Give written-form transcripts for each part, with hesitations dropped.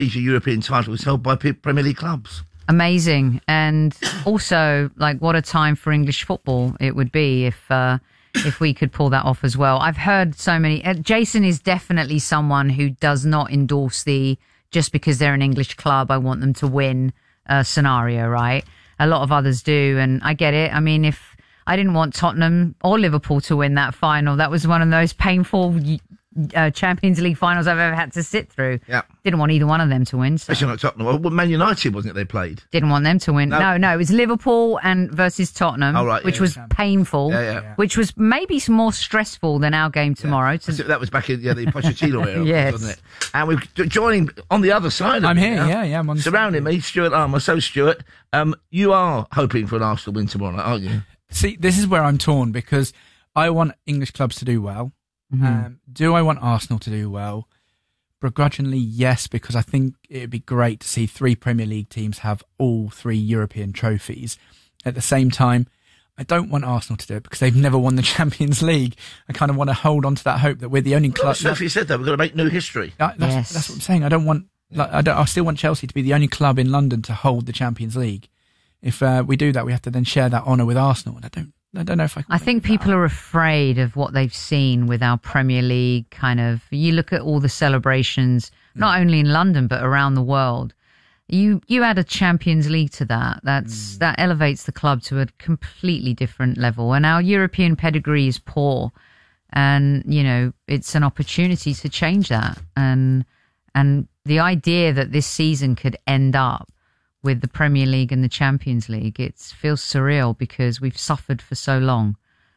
major European titles held by Premier League clubs. Amazing. And also, like, what a time for English football it would be if we could pull that off as well. I've heard so many. Jason is definitely someone who does not endorse the just because they're an English club, I want them to win scenario, right? A lot of others do, and I get it. I mean, if I didn't want Tottenham or Liverpool to win that final, that was one of those painful Champions League finals I've ever had to sit through. Yeah. Didn't want either one of them to win. So. Especially not Tottenham. Well, Man United, wasn't it, they played? Didn't want them to win. No, it was Liverpool versus Tottenham, which was painful, which was maybe more stressful than our game tomorrow. That was back in the Pochettino era, yes. wasn't it? And we're joining on the other side of I'm here, now, I'm on surrounding me, Stuart Armour. So, Stuart, you are hoping for an Arsenal win tomorrow night, aren't you? See, this is where I'm torn, because I want English clubs to do well. Mm-hmm. Do I want Arsenal to do well? Begrudgingly, yes, because I think it'd be great to see 3 Premier League teams have all 3 European trophies. At the same time, I don't want Arsenal to do it because they've never won the Champions League. I kind of want to hold on to that hope that we're the only club. Sophie said that we've got to make new history. That's what I'm saying. I don't want. I still want Chelsea to be the only club in London to hold the Champions League. If we do that, we have to then share that honour with Arsenal, and I don't know if I think people are afraid of what they've seen with our Premier League kind of. You look at all the celebrations, not only in London but around the world. You add a Champions League to that. That elevates the club to a completely different level. And our European pedigree is poor, and it's an opportunity to change that. And the idea that this season could end up with the Premier League and the Champions League, it feels surreal because we've suffered for so long.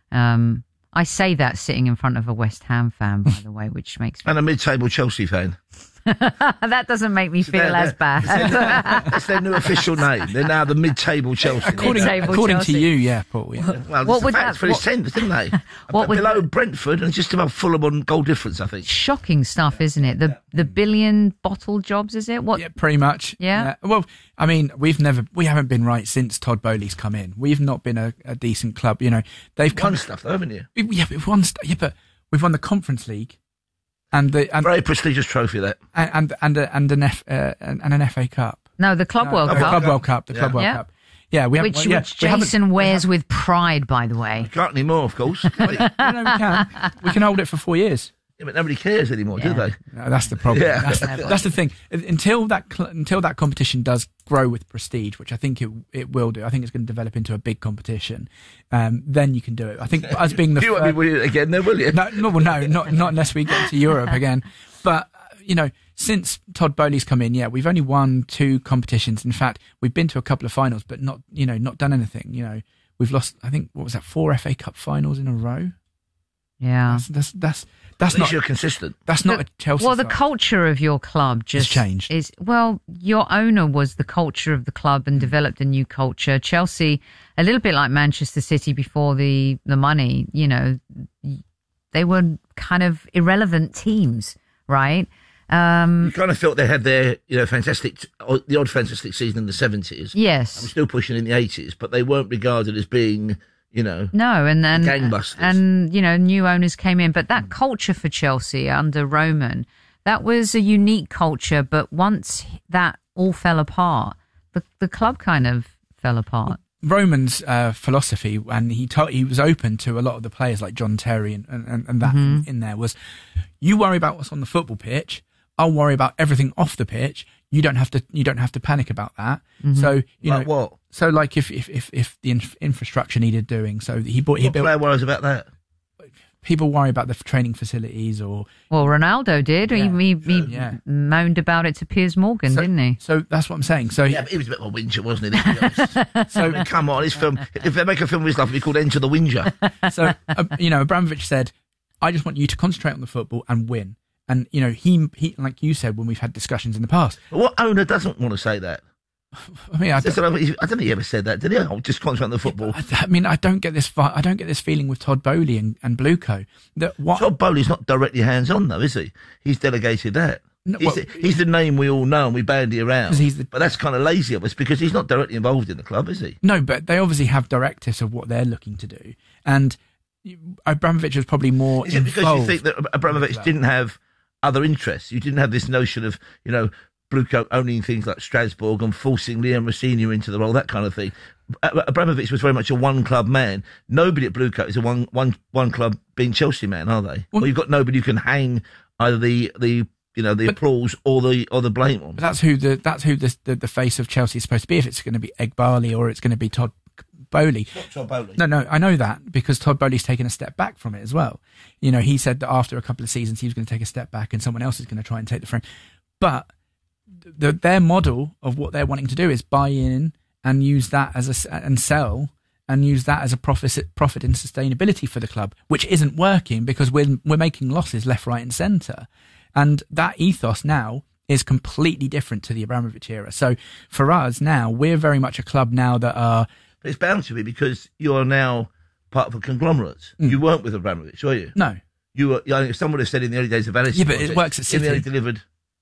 I say that sitting in front of a West Ham fan, by the way, which makes me... And a mid-table Chelsea fan. That doesn't make me feel as bad. That's their new official name. They're now the mid-table Chelsea. According to you, Paul. Yeah. Well, what would that for his 10th, didn't they? Below Brentford and just about Fulham on goal difference, I think. Shocking stuff, isn't it? The billion bottle jobs, is it? What? Yeah, pretty much. Yeah. Well, I mean, we haven't been right since Todd Bowley's come in. We've not been a decent club. They've won stuff, though, haven't you? Yeah, we've won stuff. Yeah, but we've won the Conference League. And very prestigious trophy, that, and an FA Cup. No, the Club World Cup. The Club World Cup. The Club World Cup. Yeah, which Jason wears with pride, by the way. We can't anymore, of course. No, we can. We can hold it for 4 years. Yeah, but nobody cares anymore, do they? No, that's the problem. Yeah. That's the thing. Until that competition does grow with prestige, which I think it will do. I think it's going to develop into a big competition. Then you can do it. I think us being the you won't be winning it again, though, will you? No, not unless we get to Europe again. But since Todd Bowley's come in, we've only won 2 competitions. In fact, we've been to a couple of finals, but not done anything. We've lost, I think, 4 FA Cup finals in a row. Yeah, that's not. You're consistent. That's not a Chelsea. Well, the culture of your club just changed. Your owner was the culture of the club and developed a new culture. Chelsea, a little bit like Manchester City before the money. They were kind of irrelevant teams, right? You kind of felt they had their, the odd fantastic season in the 70s. Yes, I'm still pushing in the 80s, but they weren't regarded as being. No, and then gangbusters. And new owners came in, but that culture for Chelsea under Roman, that was a unique culture. But once that all fell apart, the club kind of fell apart. Roman's philosophy, and he was open to a lot of the players like John Terry and that in there, was you worry about what's on the football pitch, I'll worry about everything off the pitch. You don't have to panic about that. Mm-hmm. So like what? So like if the infrastructure needed doing, so he built. Player worries about that. People worry about the training facilities, or Ronaldo did. Yeah. He moaned about it to Piers Morgan, didn't he? So that's what I'm saying. So but he was a bit of a whinger, wasn't he? So come on, his film. If they make a film of his life, it'd be called Enter the Whinger. So Abramovich said, "I just want you to concentrate on the football and win." And he like you said when we've had discussions in the past. But what owner doesn't want to say that? I mean, I don't think he ever said that, did he? I'll just concentrate on the football. I mean, I don't get this feeling with Todd Bowley and Bluco. Todd Bowley's not directly hands-on, though, is he? He's delegated that. No, he's the name we all know and we bandy around. But that's kind of lazy of us because he's not directly involved in the club, is he? No, but they obviously have directives of what they're looking to do. And Abramovich was probably more involved. Because you think that Abramovich didn't have other interests? You didn't have this notion of, Blue Coat owning things like Strasbourg and forcing Liam Rosenior into the role, that kind of thing. Abramovich was very much a one-club man. Nobody at Blue Coat is a one club being Chelsea man, are they? Well, you've got nobody who can hang either the applause or the blame on. But that's who the face of Chelsea is supposed to be. If it's going to be Eghbali or it's going to be Todd Boehly. Not Todd Boehly. No, I know that because Todd Boehly's taken a step back from it as well. He said that after a couple of seasons he was going to take a step back and someone else is going to try and take the frame. But their model of what they're wanting to do is buy in and use that and sell and use that as a profit and sustainability for the club, which isn't working because we're making losses left, right, and centre. And that ethos now is completely different to the Abramovich era. So for us now, we're very much a club now that are. But it's bound to be because you are now part of a conglomerate. You weren't with Abramovich, were you? No. You were. Someone has said in the early days of Alice. Yeah, but it works at City. Delivered.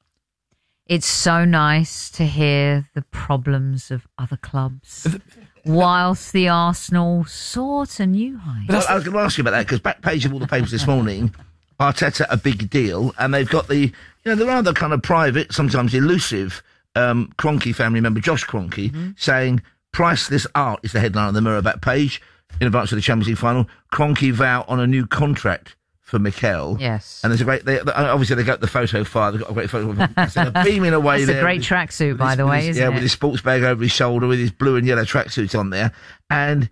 It's so nice to hear the problems of other clubs, whilst the Arsenal soar to new heights. I was going to ask you about that, because back page of all the papers this morning, Arteta a big deal, and they've got the rather kind of private, sometimes elusive, Kroenke family member, Josh Kroenke, saying, "Priceless art" is the headline on the Mirror back page, in advance of the Champions League final. Kroenke vow on a new contract for Mikel. Yes. And there's a great, obviously they got the photo file, they've got a great photo of him they're beaming away there. It's a great tracksuit, by the way, isn't it? Yeah, with his sports bag over his shoulder, with his blue and yellow tracksuit on there. And,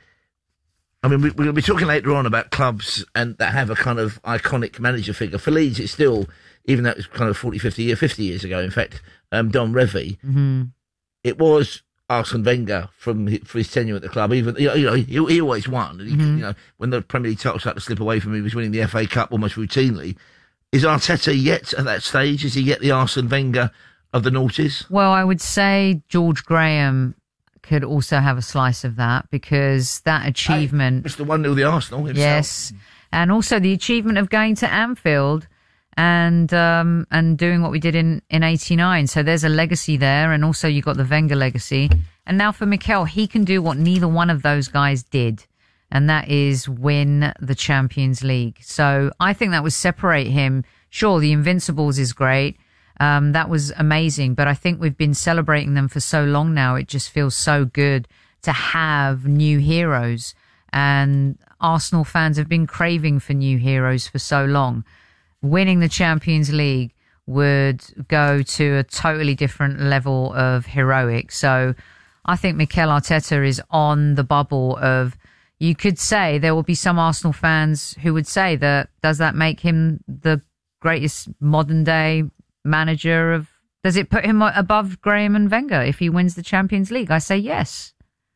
I mean, we're going to be talking later on about clubs and that have a kind of iconic manager figure. For Leeds, it's still, even though it was kind of 50 years ago, in fact, Don Revie. Mm-hmm. It was Arsene Wenger for his tenure at the club. Even he always won. Mm-hmm. When the Premier League title started to slip away from him, he was winning the FA Cup almost routinely. Is Arteta yet at that stage? Is he yet the Arsene Wenger of the noughties? Well, I would say George Graham could also have a slice of that, because that achievement, Mr. 1-0 the Arsenal himself. Yes, and also the achievement of going to Anfield and doing what we did in 89. So there's a legacy there, and also you got the Wenger legacy. And now for Mikel, he can do what neither one of those guys did, and that is win the Champions League. So I think that would separate him. Sure, the Invincibles is great. That was amazing, but I think we've been celebrating them for so long now. It just feels so good to have new heroes, and Arsenal fans have been craving for new heroes for so long. Winning the Champions League would go to a totally different level of heroic. So I think Mikel Arteta is on the bubble of, you could say there will be some Arsenal fans who would say that, does that make him the greatest modern day manager of, does it put him above Graham and Wenger if he wins the Champions League? I say yes.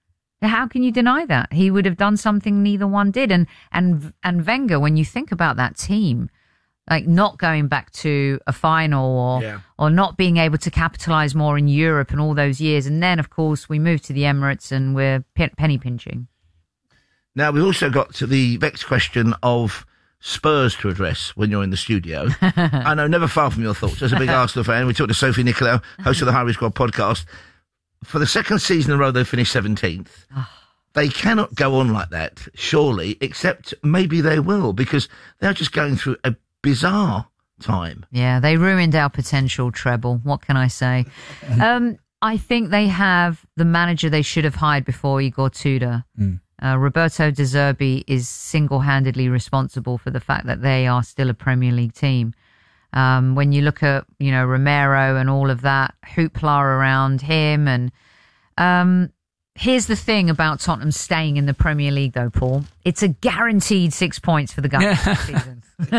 How can you deny that? He would have done something neither one did. And Wenger, when you think about that team, like not going back to a final or not being able to capitalise more in Europe and all those years. And then, of course, we moved to the Emirates and we're penny pinching. Now, we've also got to the vexed question of Spurs to address when you're in the studio. I know, never far from your thoughts. As a big Arsenal fan, we talked to Sophie Nicolau, host of the High Risk Squad podcast. For the second season in a row, they finished 17th. They cannot go on like that, surely, except maybe they will, because they're just going through a bizarre time. Yeah, they ruined our potential treble. What can I say? I think they have the manager they should have hired before Igor Tudor. Roberto De Zerbi is single-handedly responsible for the fact that they are still a Premier League team. When you look at, Romero and all of that hoopla around him, and here's the thing about Tottenham staying in the Premier League, though, Paul. It's a guaranteed 6 points for the Gunners this season.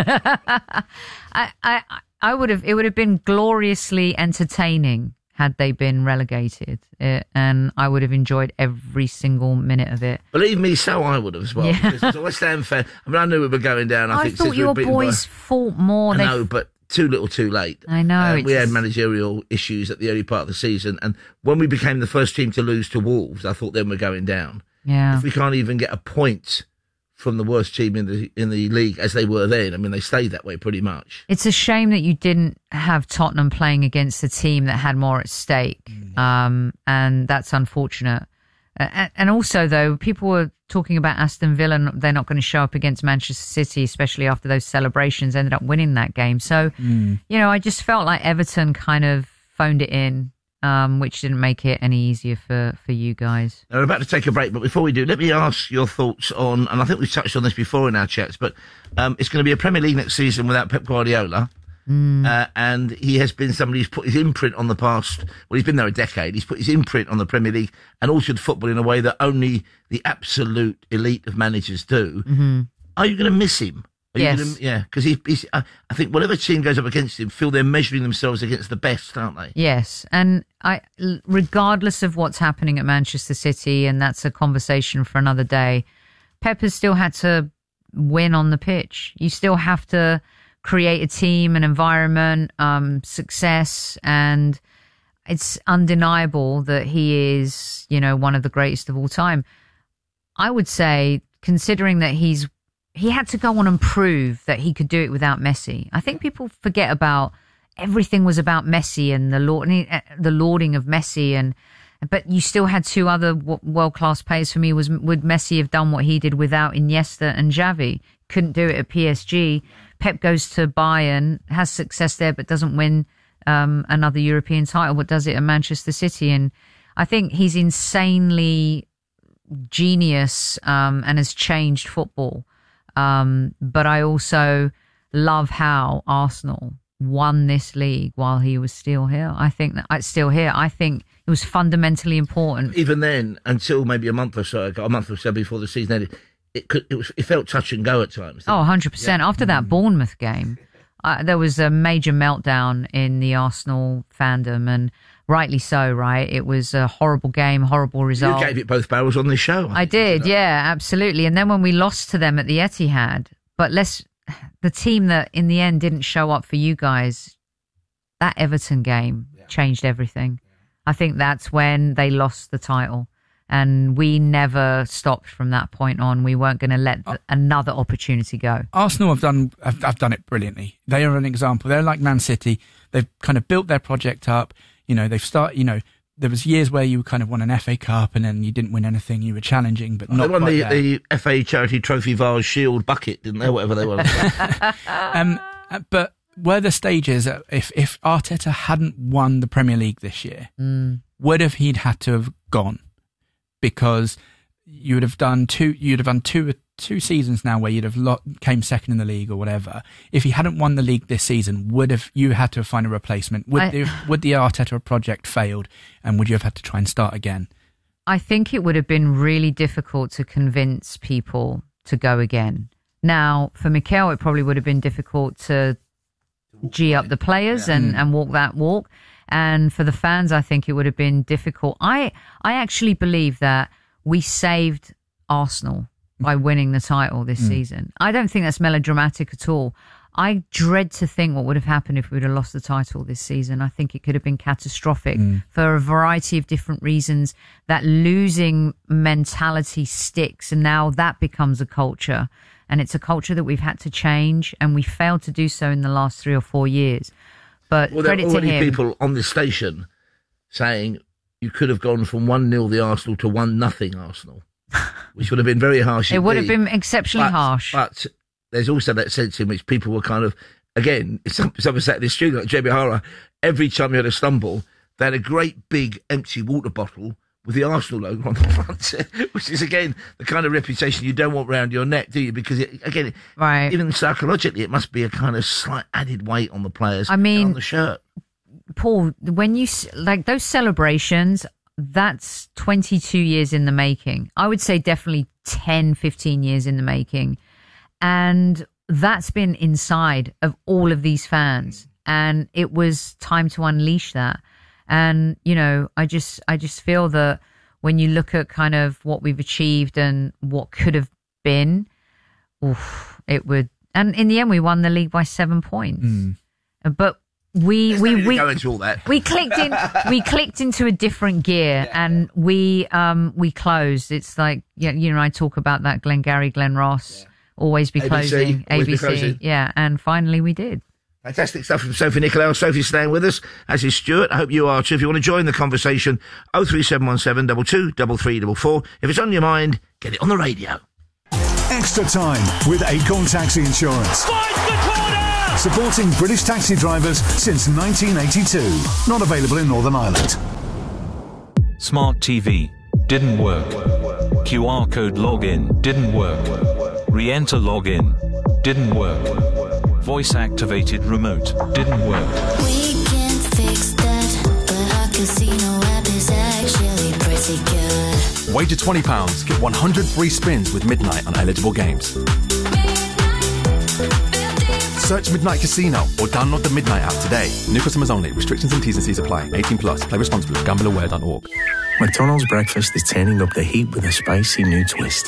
It would have been gloriously entertaining had they been relegated, and I would have enjoyed every single minute of it. Believe me, so I would have as well. Because as a West Ham fan, I knew we were going down. I thought your boys fought more. I know, but too little too late. I know. We had managerial issues at the early part of the season, and when we became the first team to lose to Wolves, I thought then we're going down. Yeah. If we can't even get a point from the worst team in the league as they were then, they stayed that way pretty much. It's a shame that you didn't have Tottenham playing against a team that had more at stake, and that's unfortunate. And also, though, people were talking about Aston Villa, they're not going to show up against Manchester City, especially after those celebrations ended up winning that game. So, I just felt like Everton kind of phoned it in, which didn't make it any easier for you guys. Now, we're about to take a break, but before we do, let me ask your thoughts on, and I think we've touched on this before in our chats, but it's going to be a Premier League next season without Pep Guardiola. And he has been somebody who's put his imprint on the past. Well, he's been there a decade. He's put his imprint on the Premier League and altered football in a way that only the absolute elite of managers do. Mm-hmm. Are you going to miss him? Yes. Because he's I think whatever team goes up against him, feel they're measuring themselves against the best, aren't they? Yes. And regardless of what's happening at Manchester City, and that's a conversation for another day, Pep has still had to win on the pitch. You still have to create a team, an environment, success, and it's undeniable that he is, one of the greatest of all time. I would say, considering that he had to go on and prove that he could do it without Messi. I think people forget about everything was about Messi and the lauding of Messi, but you still had two other world-class players. For me, would Messi have done what he did without Iniesta and Xavi? Couldn't do it at PSG. Pep goes to Bayern, has success there, but doesn't win another European title, but does it at Manchester City. And I think he's insanely genius and has changed football. But I also love how Arsenal won this league while he was still here. I think it was fundamentally important. Even then, until maybe a month or so before the season ended, it felt touch and go at times. 100%. Yeah. After that Bournemouth game, there was a major meltdown in the Arsenal fandom, and rightly so, right? It was a horrible game, horrible result. You gave it both barrels on this show. I did, yeah, absolutely. And then when we lost to them at the Etihad, the team that in the end didn't show up for you guys, that Everton game changed everything. I think that's when they lost the title. And we never stopped from that point on. We weren't going to let another opportunity go. Arsenal have done it brilliantly. They are an example. They're like Man City. They've kind of built their project up. They've started, there was years where you kind of won an FA Cup and then you didn't win anything. You were challenging, but not they won quite the FA Charity Trophy Vase Shield bucket, didn't they? Whatever they were. But were the stages, if Arteta hadn't won the Premier League this year, would have he'd had to have gone? Because you'd have done two seasons now where you'd have came second in the league or whatever. If he hadn't won the league this season, you had to find a replacement? Would the Arteta project failed, and would you have had to try and start again? I think it would have been really difficult to convince people to go again. Now, for Mikel, it probably would have been difficult to G up the players and walk that walk. And for the fans, I think it would have been difficult. I actually believe that we saved Arsenal by winning the title this season. I don't think that's melodramatic at all. I dread to think what would have happened if we would have lost the title this season. I think it could have been catastrophic for a variety of different reasons. That losing mentality sticks, and now that becomes a culture. And it's a culture that we've had to change, and we failed to do so in the last 3 or 4 years. But there are already to him. People on this station saying you could have gone from 1-0 the Arsenal to 1-0 Arsenal, which would have been very harsh. It would have been exceptionally harsh. But there's also that sense in which people were kind of, again, someone sat in the studio like Jamie Hara, every time you had a stumble, they had a great big empty water bottle with the Arsenal logo on the front, which is, again, the kind of reputation you don't want round your neck, do you? Because, even psychologically, it must be a kind of slight added weight on the players on the shirt. Paul, when you, like those celebrations, that's 22 years in the making. I would say definitely 10, 15 years in the making. And that's been inside of all of these fans. And it was time to unleash that. And, I just feel that when you look at kind of what we've achieved and what could have been, it would. And in the end, we won the league by 7 points. But we go into all that. we clicked into a different gear, and we closed. It's like I talk about that Glengarry Glen Ross always be closing, ABC, and finally we did. Fantastic stuff from Sophie Nicolau. Sophie's staying with us, as is Stuart. I hope you are too. If you want to join the conversation, 03717 22 3344. If it's on your mind, get it on the radio. Extra time with Acorn Taxi Insurance. Finds the corner! supporting British taxi drivers since 1982. Not available in Northern Ireland. Smart TV didn't work. QR code login didn't work. Re-enter login didn't work. Voice activated remote didn't work. We can fix that, but our casino app is actually pretty good. Wager £20, get 100 free spins with Midnight on eligible games. Search Midnight Casino or download the Midnight app today. New customers only. Restrictions and T's and C's apply. 18 plus. Play responsibly. GambleAware.org. McDonald's breakfast is turning up the heat with a spicy new twist.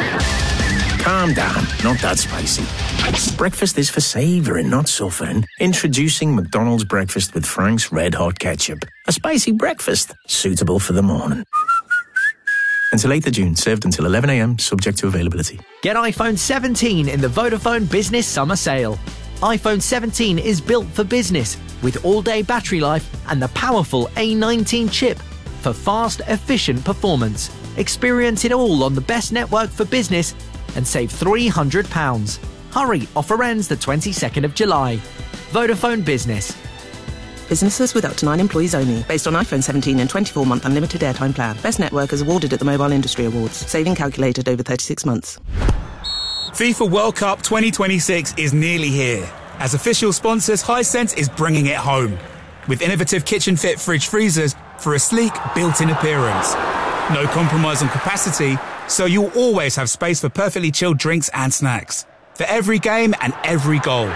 Calm down, not that spicy. Breakfast is for savouring, not suffering. Introducing McDonald's breakfast with Frank's Red Hot Ketchup. A spicy breakfast suitable for the morning. Until 8th of June, served until 11 a.m, subject to availability. Get iPhone 17 in the Vodafone Business Summer Sale. iPhone 17 is built for business with all-day battery life and the powerful A19 chip for fast, efficient performance. Experience it all on the best network for business and save £300. Hurry, offer ends the 22nd of July. Vodafone Business. Businesses with up to 9 employees only. Based on iPhone 17 and 24-month unlimited airtime plan. Best network is awarded at the Mobile Industry Awards. Saving calculated over 36 months. FIFA World Cup 2026 is nearly here. As official sponsors, Hisense is bringing it home. With innovative kitchen-fit fridge freezers for a sleek, built-in appearance. No compromise on capacity, so you'll always have space for perfectly chilled drinks and snacks. For every game and every goal.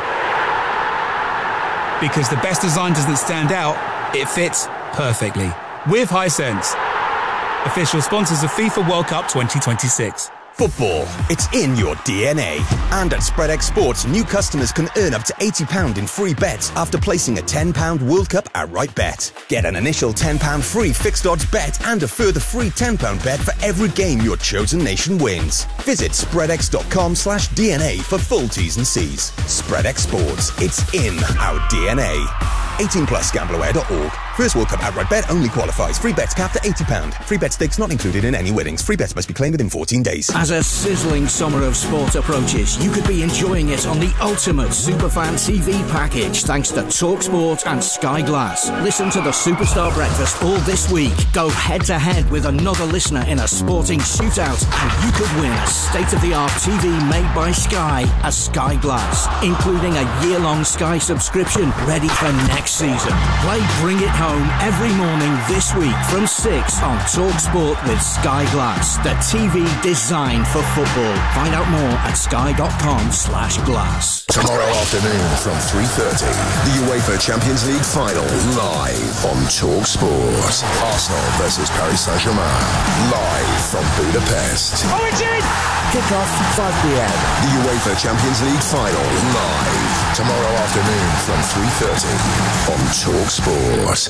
Because the best design doesn't stand out, it fits perfectly. With Hisense. Official sponsors of FIFA World Cup 2026. Football, it's in your DNA. And at SpreadX Sports, new customers can earn up to £80 in free bets after placing a £10 World Cup outright bet. Get an initial £10 free fixed odds bet and a further free £10 bet for every game your chosen nation wins. Visit spreadx.com/DNA for full T's and C's. SpreadX Sports, it's in our DNA. 18 plus GambleAware.org. First World Cup outright bet only qualifies. Free bets capped at £80. Free bet stakes not included in any winnings. Free bets must be claimed within 14 days. As a sizzling summer of sport approaches, you could be enjoying it on the ultimate Superfan TV package thanks to TalkSport and Sky Glass. Listen to the Superstar Breakfast all this week. Go head-to-head with another listener in a sporting shootout and you could win a state-of-the-art TV made by Sky, a Sky Glass, including a year-long Sky subscription ready for next season. Play Bring It Home every morning this week from 6 on TalkSport with Sky Glass, the TV designed for football. Find out more at sky.com/glass. Tomorrow afternoon from 3:30, the UEFA Champions League final live on TalkSport. Arsenal versus Paris Saint-Germain live from Budapest. Oh, it's in! Kick-off 5 p.m. The UEFA Champions League final live tomorrow afternoon from 3:30 on TalkSport.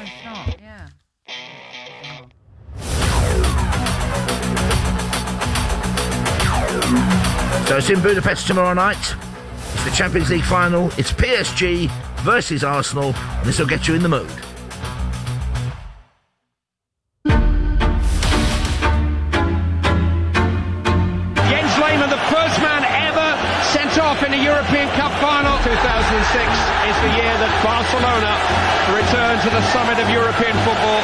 So it's in Budapest tomorrow night. It's the Champions League final. It's PSG versus Arsenal. And this will get you in the mood. Jens Lehmann, the first man ever sent off in a European Cup final. 2006 is the year that Barcelona returned to the summit of European football.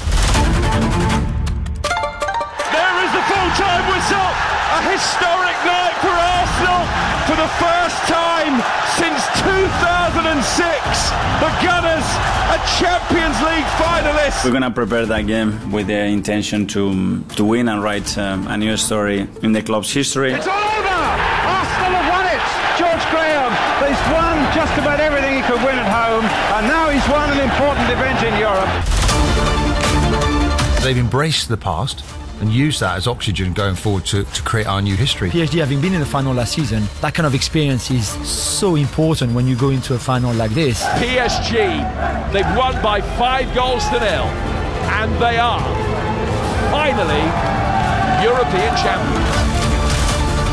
There is the full-time whistle. A historic night for Arsenal. For the first time since 2006, the Gunners are Champions League finalists. We're going to prepare that game with the intention to win and write a new story in the club's history. It's all over! Arsenal have won it! George Graham, he's won just about everything he could win at home, and now he's won an important event in Europe. They've embraced the past and use that as oxygen going forward to create our new history. PSG, having been in the final last season, that kind of experience is so important when you go into a final like this. PSG, they've won by 5 goals to 0, and they are finally European champions.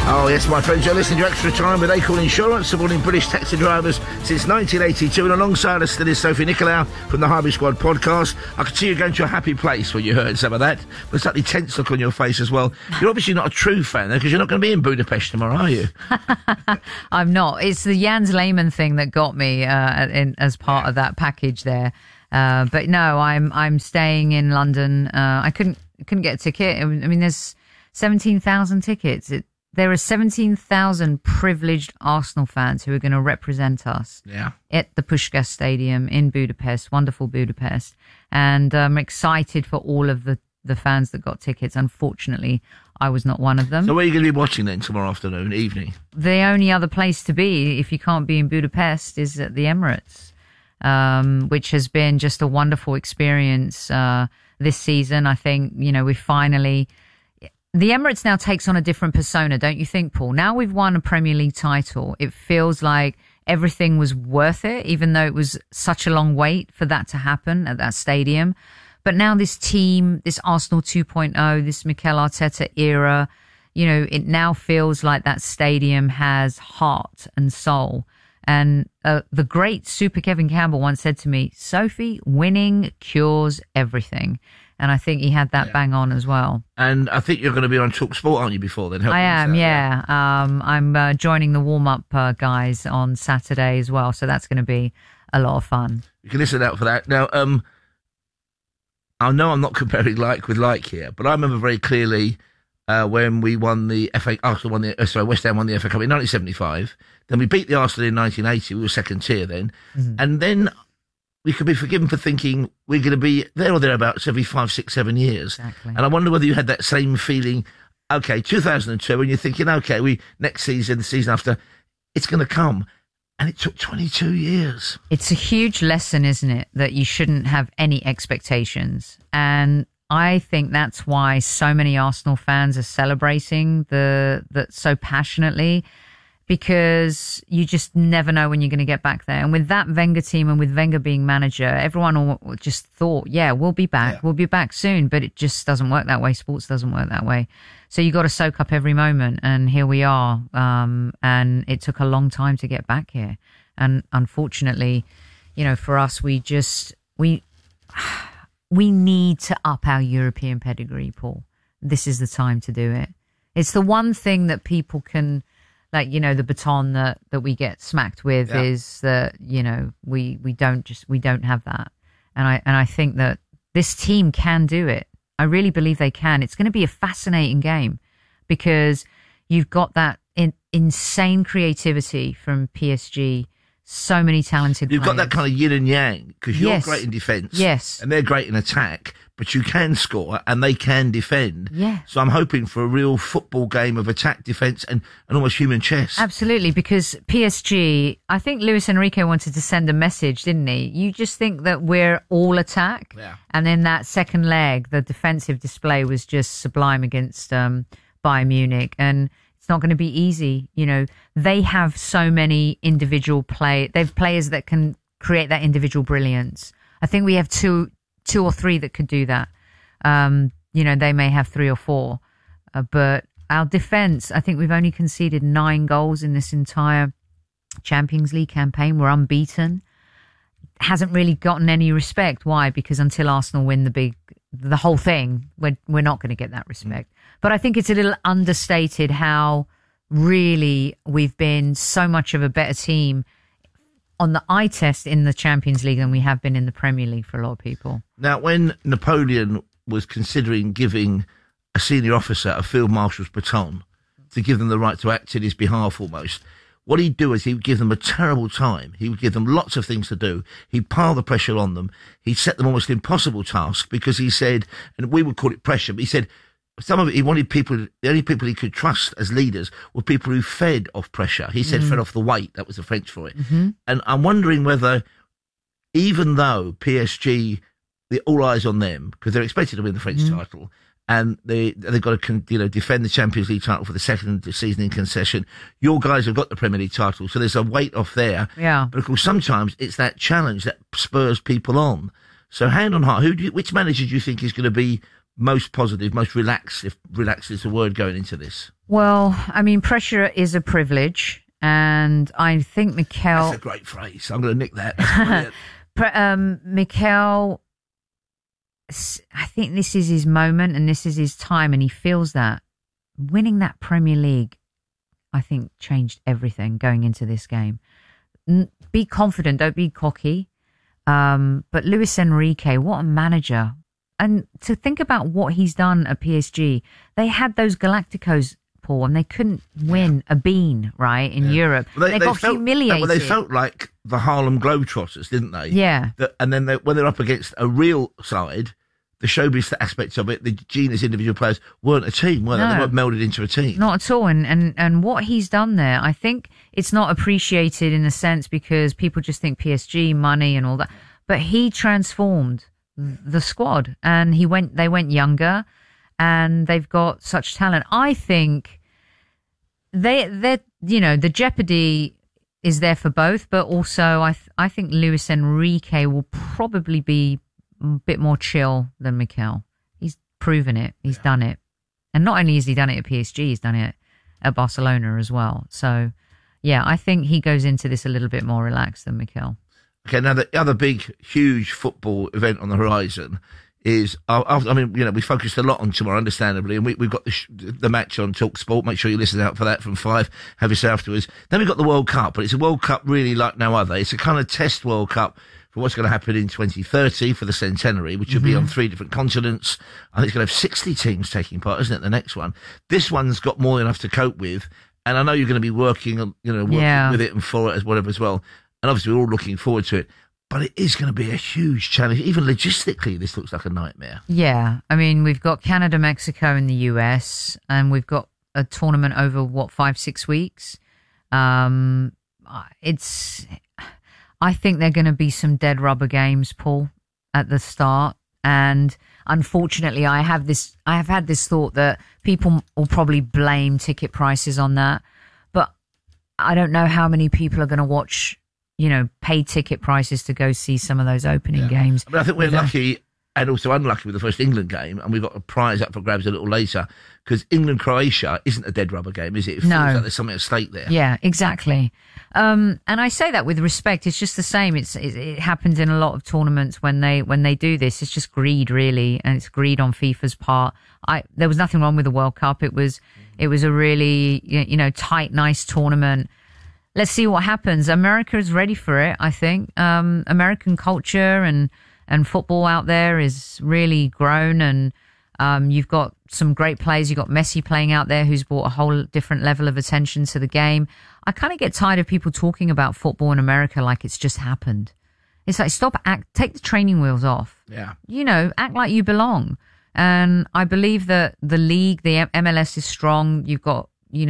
Oh, yes, my friends, you're listening to Extra Time with Acorn Insurance, supporting British taxi drivers since 1982. And alongside us still is Sophie Nicolau from the Highway Squad podcast. I could see you going to a happy place when you heard some of that. But a slightly tense look on your face as well. You're obviously not a true fan, though, because you're not going to be in Budapest tomorrow, are you? I'm not. It's the Jans Lehmann thing that got me as part of that package there. But no, I'm staying in London. I couldn't get a ticket. I mean, there's 17,000 tickets. There are 17,000 privileged Arsenal fans who are going to represent us at the Puskás Stadium in Budapest, wonderful Budapest. And I'm excited for all of the fans that got tickets. Unfortunately, I was not one of them. So where are you going to be watching then tomorrow afternoon, evening? The only other place to be, if you can't be in Budapest, is at the Emirates, which has been just a wonderful experience this season. I think, we finally... The Emirates now takes on a different persona, don't you think, Paul? Now we've won a Premier League title. It feels like everything was worth it, even though it was such a long wait for that to happen at that stadium. But now this team, this Arsenal 2.0, this Mikel Arteta era, it now feels like that stadium has heart and soul. And the great Super Kevin Campbell once said to me, Sophie, winning cures everything. And I think he had that bang on as well. And I think you're going to be on TalkSport, aren't you, before then? I am, yeah. I'm joining the warm-up guys on Saturday as well, so that's going to be a lot of fun. You can listen out for that. Now, I know I'm not comparing like with like here, but I remember very clearly when we won the West Ham won the FA Cup in 1975. Then we beat the Arsenal in 1980. We were second tier then. Mm-hmm. And then... we could be forgiven for thinking we're going to be there or thereabouts every 5, 6, 7 years. Exactly. And I wonder whether you had that same feeling, 2002, and you're thinking, next season, the season after, it's going to come. And it took 22 years. It's a huge lesson, isn't it, that you shouldn't have any expectations. And I think that's why so many Arsenal fans are celebrating that so passionately, because you just never know when you're going to get back there. And with that Wenger team and with Wenger being manager, everyone just thought, we'll be back. Yeah. We'll be back soon. But it just doesn't work that way. Sports doesn't work that way. So you got to soak up every moment. And here we are. And it took a long time to get back here. And unfortunately, for us, we need to up our European pedigree, Paul. This is the time to do it. It's the one thing that people can... the baton that we get smacked with is that, we don't have that. And I think that this team can do it. I really believe they can. It's going to be a fascinating game because you've got that insane creativity from PSG, so many talented players. You've got that kind of yin and yang because you're great in defence. Yes. And they're great in attack. But you can score and they can defend. Yeah. So I'm hoping for a real football game of attack, defence and almost human chess. Absolutely, because PSG, I think Luis Enrique wanted to send a message, didn't he? You just think that we're all attack. Yeah. And then that second leg, the defensive display was just sublime against Bayern Munich. And it's not going to be easy. They have so many individual They have players that can create that individual brilliance. I think we have two or three that could do that. They may have 3 or 4. But our defence, I think we've only conceded 9 goals in this entire Champions League campaign. We're unbeaten. Hasn't really gotten any respect. Why? Because until Arsenal win the whole thing, we're not going to get that respect. But I think it's a little understated how really we've been so much of a better team on the eye test in the Champions League than we have been in the Premier League for a lot of people. Now, when Napoleon was considering giving a senior officer a field marshal's baton to give them the right to act in his behalf almost, what he'd do is he would give them a terrible time. He would give them lots of things to do. He'd pile the pressure on them. He'd set them almost impossible tasks because he said, and we would call it pressure, but he said some of it, he wanted the only people he could trust as leaders were people who fed off pressure. He said fed off the weight. That was the French for it. Mm-hmm. And I'm wondering whether, even though PSG, all eyes on them, because they're expected to win the French title, and they've got to defend the Champions League title for the second season in concession. Your guys have got the Premier League title, so there's a weight off there. Yeah. But of course, sometimes it's that challenge that spurs people on. So hand on heart, which manager do you think is going to be most positive, most relaxed, if relaxed is the word, going into this? Well, I mean, pressure is a privilege, and I think Mikel... That's a great phrase. I'm going to nick that. That's brilliant. Mikel, I think this is his moment and this is his time, and he feels that. Winning that Premier League, I think, changed everything going into this game. Be confident, don't be cocky. But Luis Enrique, what a manager. And to think about what he's done at PSG, they had those Galacticos, Paul, and they couldn't win a bean, right, in Europe. Well, they got humiliated. Well, they felt like the Harlem Globetrotters, didn't they? Yeah. And then when they're up against a real side, the showbiz aspects of it, the genius individual players weren't a team, were they? They weren't melded into a team. Not at all. And what he's done there, I think it's not appreciated in a sense because people just think PSG, money and all that. But he transformed the squad, and they went younger, and they've got such talent. I think they're the jeopardy is there for both, but also I think Luis Enrique will probably be a bit more chill than Mikel. He's proven it. He's done it. And not only has he done it at PSG, he's done it at Barcelona as well. So, yeah, I think he goes into this a little bit more relaxed than Mikel. Okay, now the other big, huge football event on the horizon is, we focused a lot on tomorrow, understandably, and we've got the match on TalkSport. Make sure you listen out for that from 5. Have yourself afterwards. Then we've got the World Cup, but it's a World Cup really like no other. It's a kind of test World Cup for what's going to happen in 2030 for the centenary, which will be on 3 different continents. I think it's going to have 60 teams taking part, isn't it, the next one? This one's got more than enough to cope with, and I know you're going to be working with it and for it as whatever as well. And obviously we're all looking forward to it. But it is going to be a huge challenge. Even logistically, this looks like a nightmare. Yeah. I mean, we've got Canada, Mexico, and the US, and we've got a tournament over, 5-6 weeks. I think there are going to be some dead rubber games, Paul, at the start. And unfortunately, I have had this thought that people will probably blame ticket prices on that. But I don't know how many people are going to watch, pay ticket prices to go see some of those opening games. I mean, I think we're lucky and also unlucky with the first England game, and we've got a prize up for grabs a little later, because England-Croatia isn't a dead rubber game, is it? It feels like there's something at stake there. Yeah, exactly. And I say that with respect. It's just the same. It happens in a lot of tournaments when they do this. It's just greed, really, and it's greed on FIFA's part. There was nothing wrong with the World Cup. It was a really tight, nice tournament. Let's see what happens. America is ready for it, I think. American culture and football out there is really grown, and you've got some great players. You've got Messi playing out there, who's brought a whole different level of attention to the game. I kind of get tired of people talking about football in America like it's just happened. It's like, take the training wheels off. Yeah. Act like you belong. And I believe that the league, the MLS is strong. You've got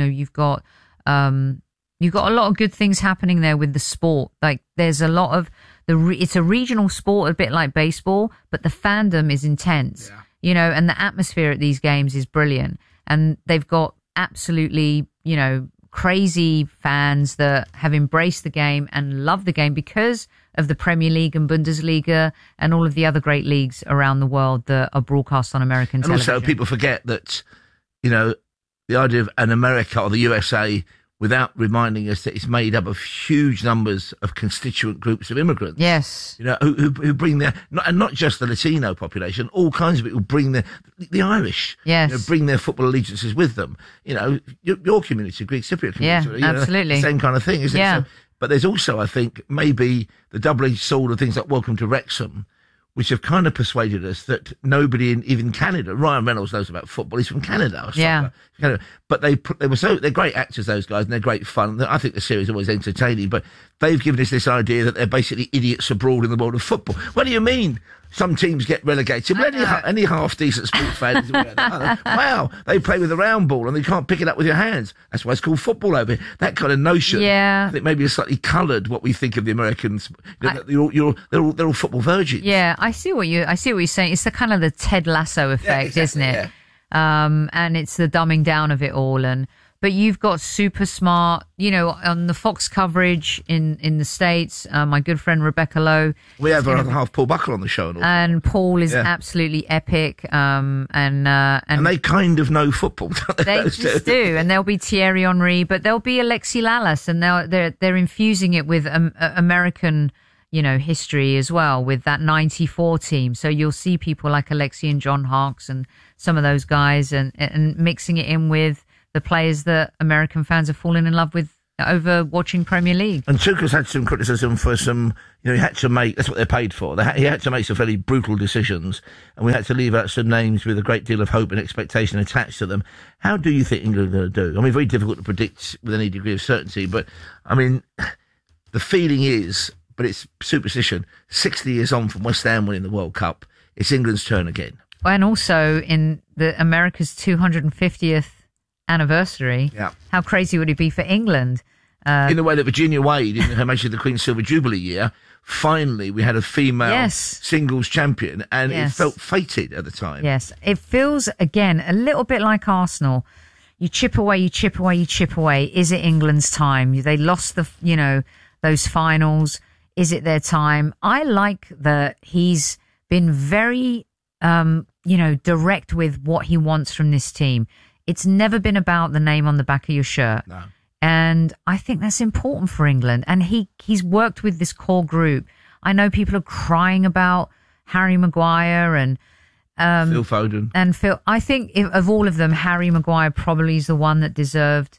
a lot of good things happening there with the sport. Like, there's a lot of it's a regional sport, a bit like baseball, but the fandom is intense, and the atmosphere at these games is brilliant. And they've got absolutely, crazy fans that have embraced the game and love the game because of the Premier League and Bundesliga and all of the other great leagues around the world that are broadcast on American television. And also, people forget that, the idea of an America or the USA, without reminding us that it's made up of huge numbers of constituent groups of immigrants. Yes. Who bring not just the Latino population, all kinds of people bring the Irish. Yes. Bring their football allegiances with them. Your community, Greek Cypriot community. Yeah, absolutely. Same kind of thing, isn't it? Yeah. So, but there's also, I think, maybe the double-edged sword of things like Welcome to Wrexham, which have kind of persuaded us that nobody in even Canada, Ryan Reynolds knows about football, he's from Canada. But they're great actors, those guys, and they're great fun. I think the series is always entertaining, but they've given us this idea that they're basically idiots abroad in the world of football. What do you mean? Some teams get relegated, but any half-decent sport fan is aware of that. Wow, they play with a round ball and they can't pick it up with your hands. That's why it's called football over here. That kind of notion, I think maybe is slightly coloured what we think of the Americans. They're all football virgins. Yeah, I see what you're saying. It's the kind of the Ted Lasso effect, isn't it? Yeah. And it's the dumbing down of it all. But you've got super smart, on the Fox coverage in the States, my good friend Rebecca Lowe. We have our other half, Paul Buckle, on the show. And Paul is absolutely epic. And they kind of know football, don't they? They just do. And there'll be Thierry Henry, but there'll be Alexi Lalas, and they're infusing it with American, history as well, with that 94 team. So you'll see people like Alexi and John Harkes and some of those guys and mixing it in with the players that American fans have fallen in love with over watching Premier League. And Tuchel's had some criticism for some, he had to make, that's what they're paid for. He had to make some fairly brutal decisions, and we had to leave out some names with a great deal of hope and expectation attached to them. How do you think England are going to do? I mean, very difficult to predict with any degree of certainty, but I mean, the feeling is, but it's superstition, 60 years on from West Ham winning the World Cup, it's England's turn again. And also in America's 250th anniversary, how crazy would it be for England? In the way that Virginia Wade, in Her Majesty the Queen's Silver Jubilee year, finally we had a female singles champion, and it felt fated at the time. Yes, it feels, again, a little bit like Arsenal. You chip away, you chip away, you chip away. Is it England's time? They lost those finals. Is it their time? I like that he's been very, direct with what he wants from this team. It's never been about the name on the back of your shirt. No. And I think that's important for England. And he's worked with this core group. I know people are crying about Harry Maguire and Phil Foden. And Phil, I think of all of them, Harry Maguire probably is the one that deserved,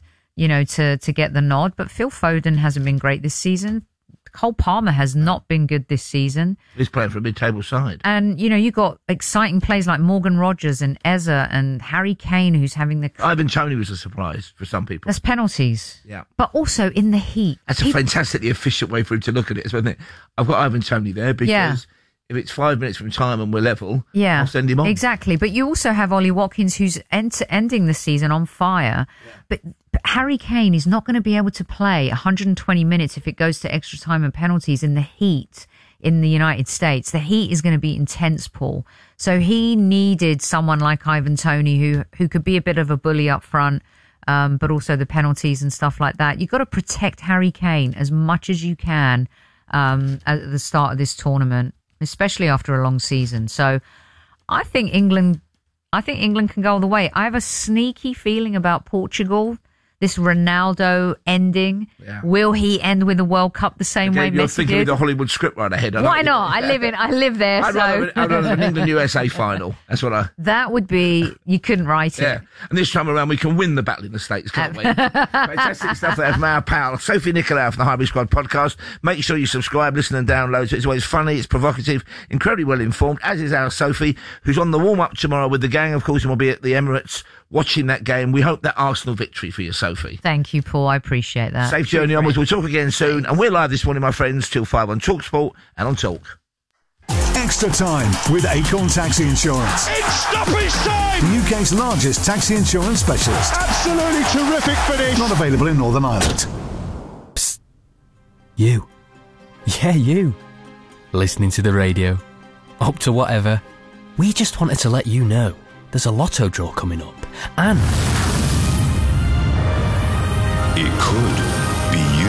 to get the nod. But Phil Foden hasn't been great this season. Cole Palmer has not been good this season. He's playing for a mid-table side. And, you got exciting players like Morgan Rogers and Eze and Harry Kane, who's having the... Ivan Toney was a surprise for some people. That's penalties. Yeah. But also in the heat. That's a fantastically efficient way for him to look at it, isn't it? I've got Ivan Toney there because... If it's 5 minutes from time and we're level, I'll send him on. Exactly. But you also have Ollie Watkins, who's ending the season on fire. Yeah. But Harry Kane is not going to be able to play 120 minutes if it goes to extra time and penalties in the heat in the United States. The heat is going to be intense, Paul. So he needed someone like Ivan Toney who could be a bit of a bully up front, but also the penalties and stuff like that. You've got to protect Harry Kane as much as you can at the start of this tournament, especially after a long season. So I think England can go all the way. I have a sneaky feeling about Portugal. This Ronaldo ending. Yeah. Will he end with the World Cup the same way Messi did? You're thinking with the Hollywood script right ahead. Why not? I live there. I'd rather an England-USA final. That's what That would be... You couldn't write it. Yeah. And this time around, we can win the battle in the States, can't we? Fantastic stuff there from our pal, Sophie Nicolau from the Highbury Squad podcast. Make sure you subscribe, listen and download. It's always funny, it's provocative, incredibly well informed, as is our Sophie, who's on the warm-up tomorrow with the gang, of course, and will be at the Emirates watching that game. We hope that Arsenal victory for you, Sophie. Thank you, Paul. I appreciate that. Safe journey onwards. We'll talk again soon. Thanks. And we're live this morning, my friends, till 5 on TalkSport and on Talk. Extra time with Acorn Taxi Insurance. It's stoppage time! The UK's largest taxi insurance specialist. Absolutely terrific finish. Not available in Northern Ireland. Psst. You. Yeah, you. Listening to the radio. Up to whatever. We just wanted to let you know there's a lotto draw coming up. And... it could be you.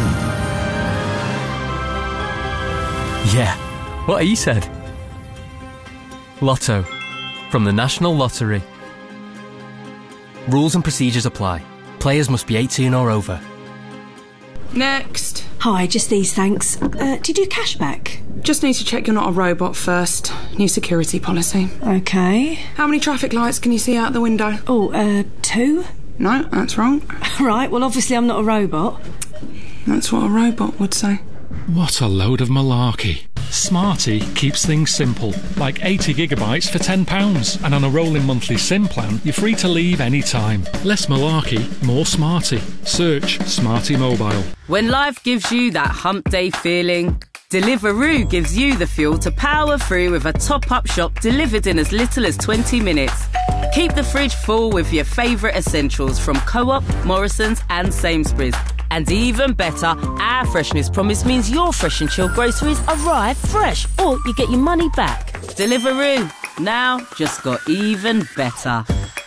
Yeah, what he said. Lotto. From the National Lottery. Rules and procedures apply. Players must be 18 or over. Next. Hi, just these, thanks. Do you do cashback? Just need to check you're not a robot first. New security policy. Okay. How many traffic lights can you see out the window? Oh, 2? No, that's wrong. Right, well, obviously I'm not a robot. That's what a robot would say. What a load of malarkey. Smarty keeps things simple, like 80 gigabytes for £10, and on a rolling monthly SIM plan, you're free to leave any time. Less malarkey, more smarty. Search Smarty Mobile. When life gives you that hump day feeling, Deliveroo gives you the fuel to power through with a top-up shop delivered in as little as 20 minutes. Keep the fridge full with your favourite essentials from Co-op, Morrison's and Sainsbury's. And even better, our freshness promise means your fresh and chilled groceries arrive fresh, or you get your money back. Deliveroo, now just got even better.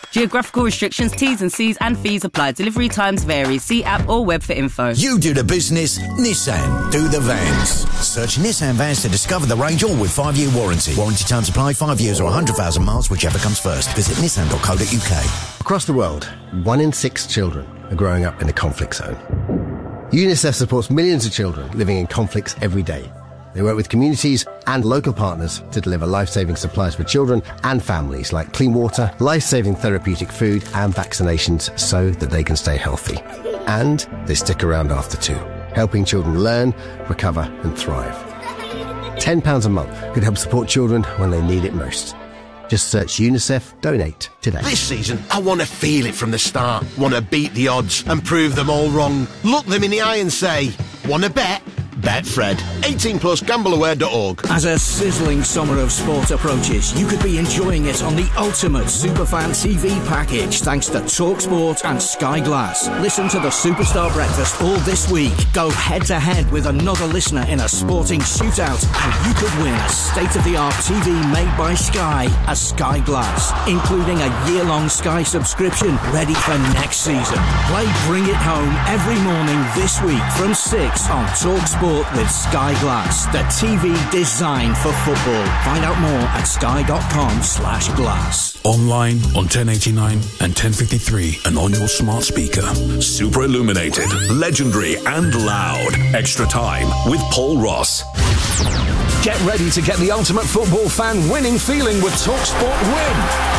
Geographical restrictions, T's and C's and fees apply. Delivery times vary. See app or web for info. You do the business, Nissan do the vans. Search Nissan Vans to discover the range, all with 5-year warranty. Warranty terms apply, 5 years or 100,000 miles, whichever comes first. Visit nissan.co.uk. Across the world, 1 in 6 children are growing up in a conflict zone. UNICEF supports millions of children living in conflicts every day. They work with communities and local partners to deliver life-saving supplies for children and families like clean water, life-saving therapeutic food and vaccinations so that they can stay healthy. And they stick around after too, helping children learn, recover and thrive. £10 a month could help support children when they need it most. Just search UNICEF Donate today. This season, I want to feel it from the start. Want to beat the odds and prove them all wrong. Look them in the eye and say, want to bet? Betfred. 18 plus gambleaware.org. As a sizzling summer of sport approaches, you could be enjoying it on the ultimate Superfan TV package thanks to TalkSport and Sky Glass. Listen to the Superstar Breakfast all this week. Go head-to-head with another listener in a sporting shootout, and you could win a state-of-the-art TV made by Sky, a Sky Glass, including a year-long Sky subscription ready for next season. Play Bring It Home every morning this week from 6 on TalkSport with Sky Glass, the TV designed for football. Find out more at sky.com/glass. Online on 1089 and 1053 and on your smart speaker. Super illuminated, legendary and loud. Extra time with Paul Ross. Get ready to get the ultimate football fan winning feeling with TalkSport Win.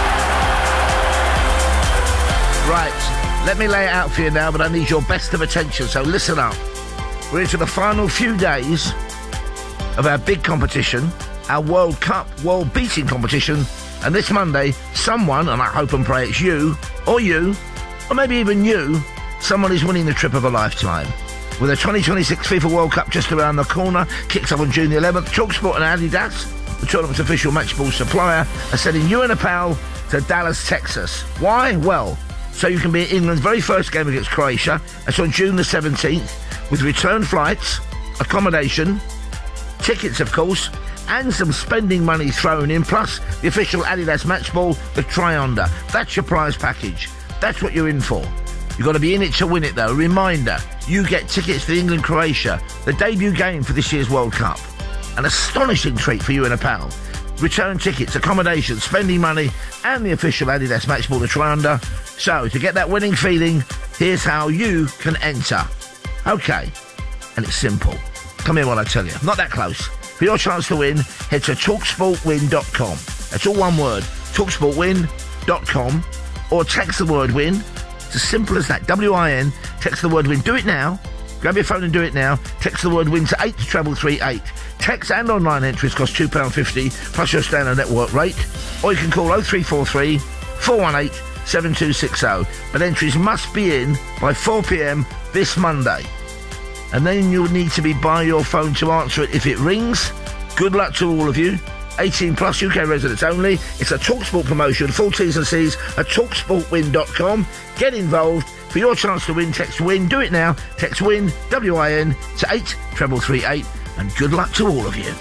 Right, let me lay it out for you now, but I need your best of attention, so listen up. We're into the final few days of our big competition, our World Cup world beating competition, and this Monday, someone, and I hope and pray it's you, or maybe even you, someone is winning the trip of a lifetime. With the 2026 FIFA World Cup just around the corner, kicks off on June the 11th, TalkSport and Adidas, the tournament's official match ball supplier, are sending you and a pal to Dallas, Texas. Why? Well, so you can be at England's very first game against Croatia. That's on June the 17th, with return flights, accommodation, tickets of course, and some spending money thrown in, plus the official Adidas match ball, the Tri-Onda. That's your prize package. That's what you're in for. You've got to be in it to win it though. A reminder, you get tickets for England-Croatia, the debut game for this year's World Cup. An astonishing treat for you and a pal. Return tickets, accommodation, spending money, and the official Adidas match ball, the Tri-Onda. So, to get that winning feeling, here's how you can enter. Okay, and it's simple. Come here while I tell you. Not that close. For your chance to win, head to TalkSportWin.com. That's all one word, TalkSportWin.com, or text the word WIN. It's as simple as that, W-I-N, text the word WIN. Do it now. Grab your phone and do it now. Text the word WIN to 83338. Text and online entries cost £2.50 plus your standard network rate. Or you can call 0343 418 7260. But entries must be in by 4 p.m. this Monday. And then you'll need to be by your phone to answer it if it rings. Good luck to all of you. 18 plus, UK residents only. It's a TalkSport promotion. Full T's and C's at TalkSportWin.com. Get involved. For your chance to win, text WIN. Do it now. Text WIN, W-I-N, to 83338. And good luck to all of you.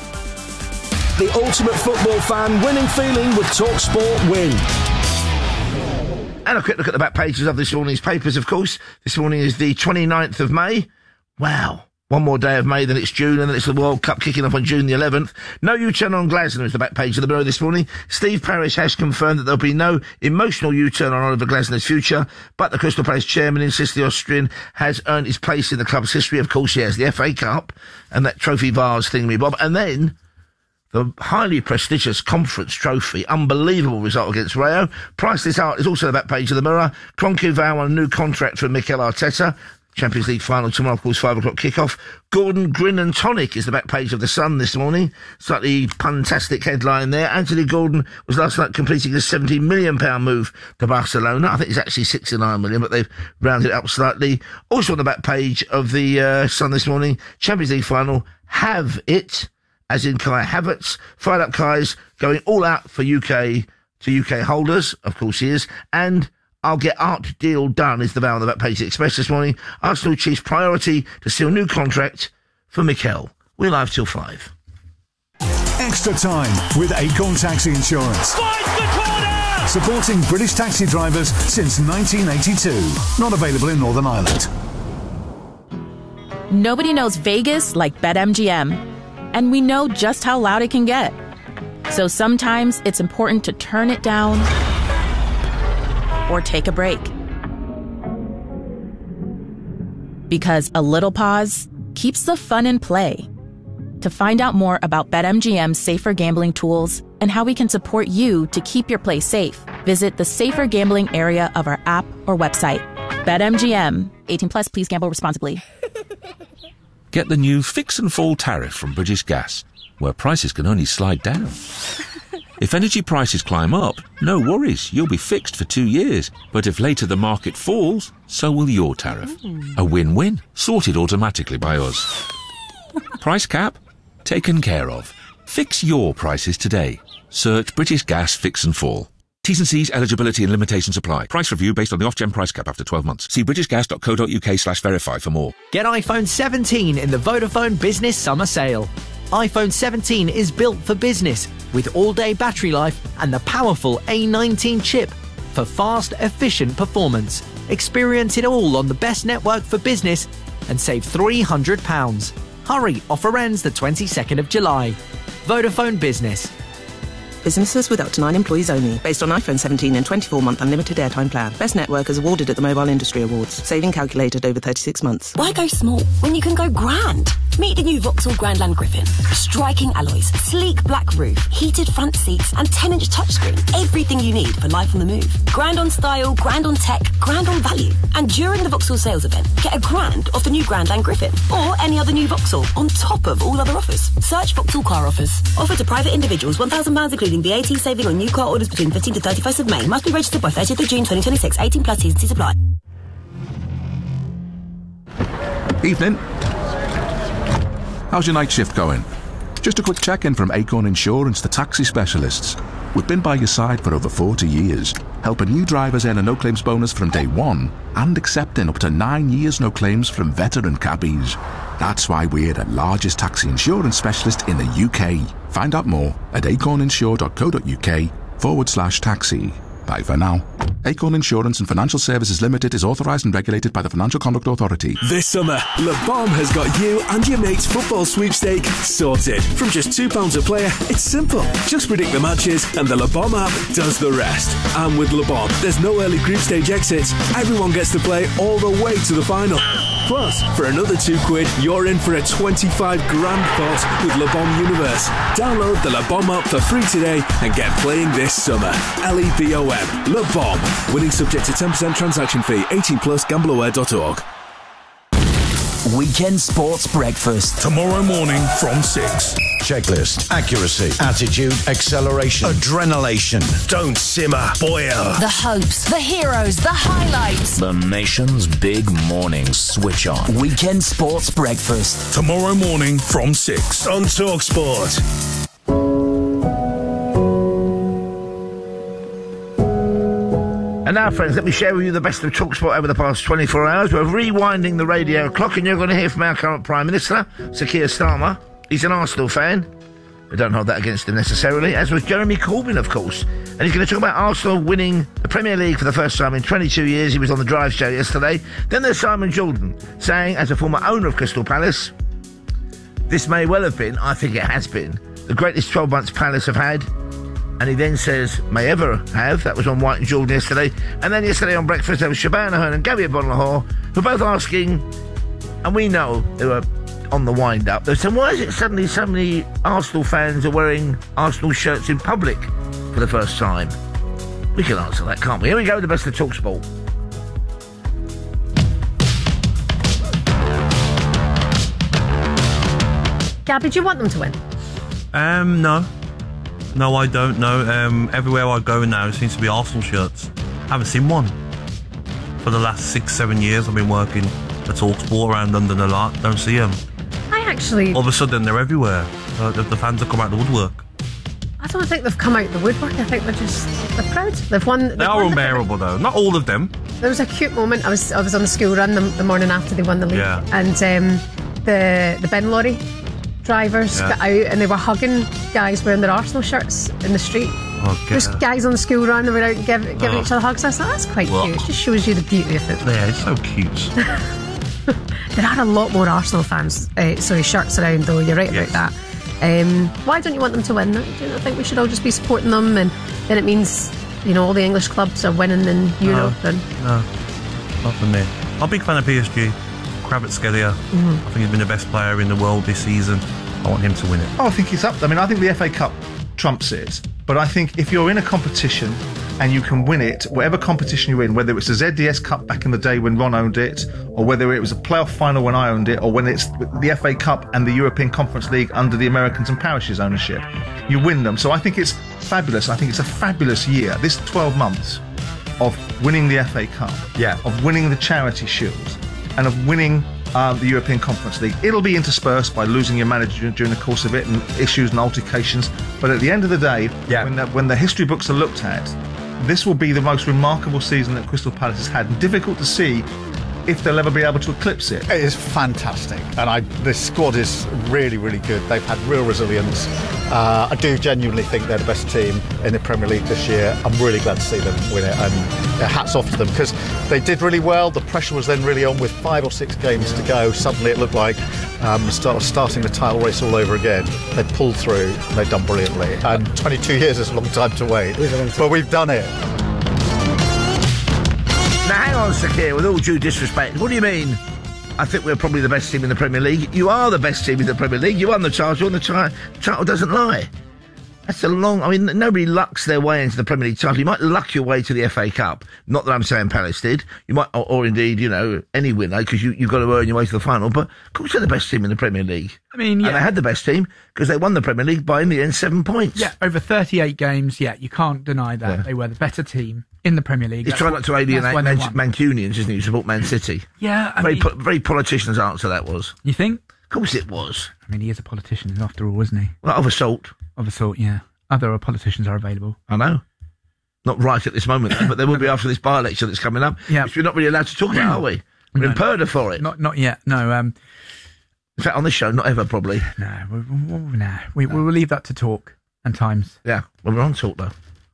The ultimate football fan winning feeling with TalkSport Win. And a quick look at the back pages of this morning's papers, of course. This morning is the 29th of May. Wow. One more day of May, then it's June, and then it's the World Cup kicking off on June the 11th. No U-turn on Glasner is the back page of the Mirror this morning. Steve Parish has confirmed that there'll be no emotional U-turn on Oliver Glasner's future, but the Crystal Palace chairman insists the Austrian has earned his place in the club's history. Of course, he has the FA Cup and that trophy vase thingy-bob, and then the highly prestigious Conference Trophy. Unbelievable result against Rayo. Priceless Art is also the back page of the Mirror. Kroenke vow on a new contract for Mikel Arteta. Champions League final tomorrow, of course, 5 o'clock kickoff. Gordon, Grin and Tonic is the back page of The Sun this morning. Slightly puntastic headline there. Anthony Gordon was last night completing a £70 million move to Barcelona. I think it's actually 69 million, but they've rounded it up slightly. Also on the back page of The Sun this morning, Champions League final, have it, as in Kai Havertz. Fired up Kai's going all out for UK holders. Of course he is. And I'll get art deal done is the vow on the back page of the Express this morning. Arsenal chief's priority to seal new contract for Mikel. We're live till 5. Extra time with Acorn Taxi Insurance. Finds the corner! supporting British taxi drivers since 1982. Not available in Northern Ireland. Nobody knows Vegas like BetMGM, and we know just how loud it can get. So sometimes it's important to turn it down or take a break. Because a little pause keeps the fun in play. To find out more about BetMGM's safer gambling tools and how we can support you to keep your play safe, visit the safer gambling area of our app or website. BetMGM. 18 plus, please gamble responsibly. Get the new Fix and Fall tariff from British Gas, where prices can only slide down. If energy prices climb up, no worries, you'll be fixed for 2 years. But if later the market falls, so will your tariff. A win-win, sorted automatically by us. Price cap? Taken care of. Fix your prices today. Search British Gas Fix and Fall. T's and C's, eligibility and limitations apply. Price review based on the off-gen price cap after 12 months. See britishgas.co.uk/verify for more. Get iPhone 17 in the Vodafone Business Summer Sale. iPhone 17 is built for business with all-day battery life and the powerful A19 chip for fast, efficient performance. Experience it all on the best network for business and save £300. Hurry, offer ends the 22nd of July. Vodafone Business. Businesses with up to 9 employees only. Based on iPhone 17 and 24-month unlimited airtime plan. Best network is awarded at the Mobile Industry Awards. Saving calculated over 36 months. Why go small when you can go grand? Meet the new Vauxhall Grandland Griffin. Striking alloys, sleek black roof, heated front seats and 10-inch touchscreen. Everything you need for life on the move. Grand on style, grand on tech, grand on value. And during the Vauxhall sales event, get a grand off the new Grandland Griffin. Or any other new Vauxhall on top of all other offers. Search Vauxhall Car Offers. Offer to private individuals, £1,000 including VAT saving on new car orders between 15th to 31st of May. Must be registered by 30th of June 2026. 18 plus T's and C's apply. Evening. How's your night shift going? Just a quick check-in from Acorn Insurance, the taxi specialists. We've been by your side for over 40 years, helping new drivers earn a no-claims bonus from day one and accepting up to 9 years no claims from veteran cabbies. That's why we're the largest taxi insurance specialist in the UK. Find out more at acorninsure.co.uk/taxi. Bye for now. Acorn Insurance and Financial Services Limited is authorised and regulated by the Financial Conduct Authority. This summer, Le Bon has got you and your mate's football sweepstake sorted. From just £2 a player, it's simple. Just predict the matches and the Le Bon app does the rest. And with Le Bon, there's no early group stage exits. Everyone gets to play all the way to the final. Plus, for another £2, you're in for a 25 grand pot with Le Bon Universe. Download the Le Bon app for free today and get playing this summer. LEBOM. Le Bon. Winning subject to 10% transaction fee. 18 plus. Gambleaware.org. Weekend Sports Breakfast. Tomorrow morning from 6. Checklist, accuracy, attitude, acceleration, adrenalation. Don't simmer, boil. The hopes, the heroes, the highlights. The nation's big morning switch on. Weekend Sports Breakfast. Tomorrow morning from 6 on TalkSport. And now, friends, let me share with you the best of TalkSport over the past 24 hours. We're rewinding the radio clock, and you're going to hear from our current Prime Minister, Sir Keir Starmer. He's an Arsenal fan. We don't hold that against him necessarily, as was Jeremy Corbyn, of course. And he's going to talk about Arsenal winning the Premier League for the first time in 22 years. He was on the Drive show yesterday. Then there's Simon Jordan saying, as a former owner of Crystal Palace, this may well have been, I think it has been, the greatest 12 months Palace have had. And he then says, may ever have. That was on White and Jordan yesterday. And then yesterday on Breakfast, there was Shabana Ahern and Gabby Bonlahor, who are both asking, and we know they were on the wind-up. They said, why is it suddenly so many Arsenal fans are wearing Arsenal shirts in public for the first time? We can answer that, can't we? Here we go, the best of TalkSport. Gabby, do you want them to win? No. No, I don't know. Everywhere I go now, it seems to be Arsenal shirts. I haven't seen one. For the last 6-7 years, I've been working at TalkSport around London a lot. Don't see them. All of a sudden, they're everywhere. The fans have come out the woodwork. I don't think they've come out the woodwork. I think they're proud. They've won. They are unbearable, though. Not all of them. There was a cute moment. I was on the school run the morning after they won the league. Yeah. And the Ben lorry drivers got out and they were hugging guys wearing their Arsenal shirts in the street. There's guys on the school run and we're out giving each other hugs. I thought, that's quite cute. It just shows you the beauty of football. Yeah, it's so cute. There are a lot more Arsenal fans, shirts around though, you're right about that. Why don't you want them to win? Do you not think we should all just be supporting them, and then it means, all the English clubs are winning in Europe? No, not for me. I'm a big fan of PSG. Kvaratskhelia, I think he's been the best player in the world this season. I want him to win it. Oh, I think he's up. I mean, I think the FA Cup trumps it, but I think if you're in a competition and you can win it, whatever competition you're in, whether it's a ZDS Cup back in the day when Ron owned it, or whether it was a playoff final when I owned it, or when it's the FA Cup and the European Conference League under the Americans and Parish's ownership, you win them. So I think it's fabulous. I think it's a fabulous year. This 12 months of winning the FA Cup, of winning the Charity Shield, and of winning the European Conference League. It'll be interspersed by losing your manager during the course of it and issues and altercations. But at the end of the day, when the history books are looked at, this will be the most remarkable season that Crystal Palace has had, and difficult to see if they'll ever be able to eclipse it. It is fantastic, and this squad is really, really good. They've had real resilience. I do genuinely think they're the best team in the Premier League this year. I'm really glad to see them win it, and hats off to them, because they did really well. The pressure was then really on with 5 or 6 games to go. Suddenly it looked like starting the title race all over again. They pulled through, and they've done brilliantly. And 22 years is a long time to wait, but we've done it. Now, hang on, Sakir, with all due disrespect, what do you mean? I think we're probably the best team in the Premier League. You are the best team in the Premier League. You won the title, and the title doesn't lie. That's nobody lucks their way into the Premier League title. You might luck your way to the FA Cup. Not that I'm saying Palace did. You might, or indeed, any winner, because you've got to earn your way to the final. But of course they're the best team in the Premier League. I mean, And they had the best team because they won the Premier League by, in the end, 7 points. Yeah, over 38 games, you can't deny that. Yeah. They were the better team in the Premier League. He's trying not to alienate Mancunians, isn't he, who support Man City? Yeah. Very politician's answer that was. You think? Of course it was. I mean, he is a politician after all, isn't he? Well, of a sort. Of a sort, yeah. Other politicians are available. I know. Not right at this moment, but there will be after this by-election that's coming up, which we're not really allowed to talk about, are we? We're in purdah for it. Not yet, no. In fact, on this show, not ever, probably. No. We'll leave that to talk and times. Yeah, well, we're on talk, though.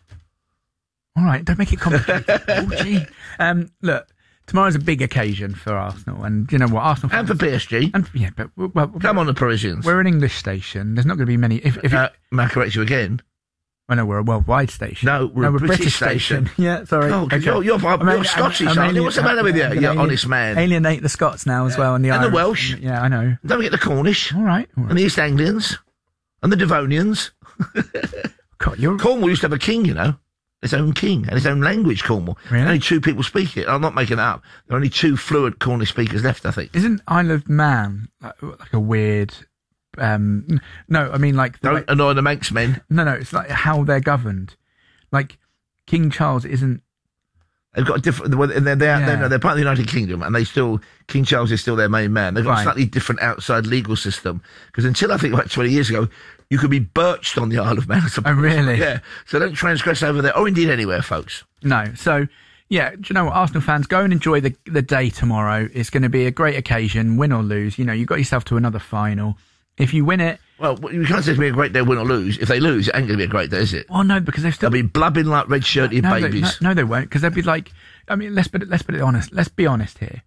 All right, don't make it complicated. Oh, gee. Look, tomorrow's a big occasion for Arsenal, and you know what, Arsenal fans, and for PSG. And come on, the Parisians. We're an English station. There's not going to be many. May I correct you again? I know we're a worldwide station. No, we're a British station. Yeah, sorry. Oh, okay. You're Scottish, aren't you? What's the matter with you? You're honest man. Alienate the Scots now as well, and the Irish. And the Welsh. Yeah, I know. Don't forget the Cornish. All right. And the East Anglians. And the Devonians. God, Cornwall used to have a king, its own king and its own language, Cornwall. Really? Only 2 people speak it. I'm not making it up. There are only 2 fluent Cornish speakers left, I think. Isn't Isle of Man like a weird... no, I mean like... Don't annoy the Manx men. No, it's like how they're governed. Like, King Charles isn't... They've got a different... They're part of the United Kingdom, and King Charles is still their main man. They've got a slightly different outside legal system. Because until, I think, about 20 years ago, you could be birched on the Isle of Man. Oh, really? Yeah. So don't transgress over there, or indeed anywhere, folks. No. So, yeah, do you know what, Arsenal fans, go and enjoy the day tomorrow. It's going to be a great occasion, win or lose. You got yourself to another final. If you win it... Well, you can't say it's going to be a great day, win or lose. If they lose, it ain't going to be a great day, is it? Oh, no, because they'll be blubbing like red-shirted babies. No, they won't, because they'll be like... I mean, let's put it honest. Let's be honest here.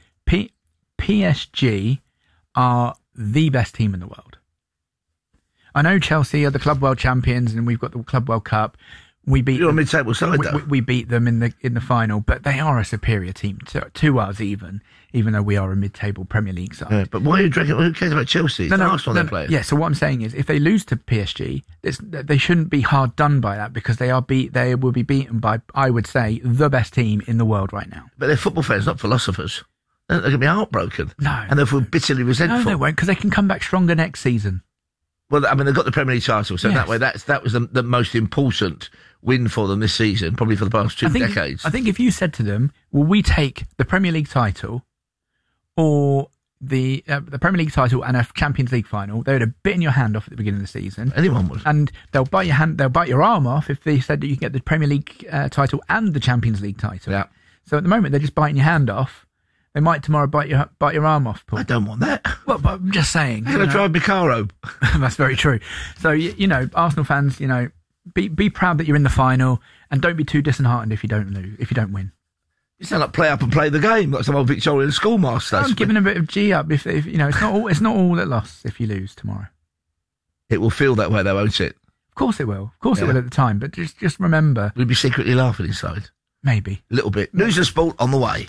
PSG are the best team in the world. I know Chelsea are the Club World Champions, and we've got the Club World Cup. We beat You're a mid-table side, though. We beat them in the final, but they are a superior team to us, even though we are a mid-table Premier League side. Yeah, but why are you drinking? Who cares about Chelsea? It's Arsenal they're playing. Yeah, so what I'm saying is, if they lose to PSG, they shouldn't be hard done by that, because they will be beaten by, I would say, the best team in the world right now. But they're football fans, not philosophers. They're going to be heartbroken. No. And they'll feel bitterly resentful. No, they won't, because they can come back stronger next season. Well, I mean, they've got the Premier League title, so that way that was the most important win for them this season, probably for the past 2 decades. I think if you said to them, will we take the Premier League title or the Premier League title and a Champions League final, they would have bitten your hand off at the beginning of the season. Anyone would. And they'll bite your arm off if they said that you can get the Premier League title and the Champions League title. Yeah. So at the moment, they're just biting your hand off. They might tomorrow bite your arm off, Paul. I don't want that. Well, but I'm just saying. I'm going to drive my car home. That's very true. So, Arsenal fans, be proud that you're in the final, and don't be too disheartened if you don't win. You sound like play up and play the game, like some old Victorian schoolmaster. I'm giving a bit of G up if you know it's not all at loss if you lose tomorrow. It will feel that way though, won't it? Of course it will. Of course it will at the time, but just remember. We'd be secretly laughing inside. Maybe. A little bit. News and sport on the way.